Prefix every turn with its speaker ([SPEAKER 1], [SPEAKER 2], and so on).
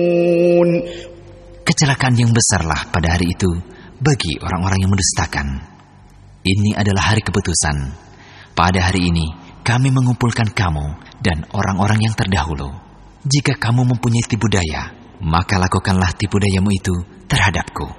[SPEAKER 1] Kecelakaan yang besarlah pada hari itu bagi orang-orang yang mendustakan. Ini adalah hari keputusan. Pada hari ini kami mengumpulkan kamu dan orang-orang yang terdahulu. Jika kamu mempunyai tipu daya, maka lakukanlah tipu dayamu itu terhadapku.